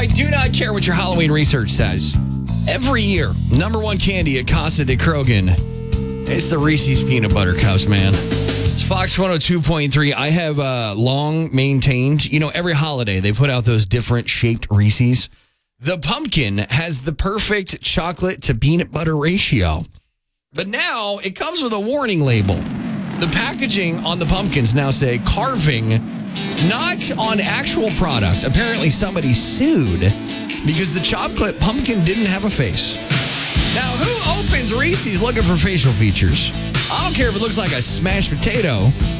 I do not care what your Halloween research says. Every year, number one candy at Casa de Krogan, it's the Reese's Peanut Butter Cups, man. It's Fox 102.3. I have long maintained, every holiday they put out those different shaped Reese's. The pumpkin has the perfect chocolate to peanut butter ratio. But now it comes with a warning label. The packaging on the pumpkins now say carving, not on actual product. Apparently somebody sued because the chocolate pumpkin didn't have a face. Now, who opens Reese's looking for facial features? I don't care if it looks like a smashed potato.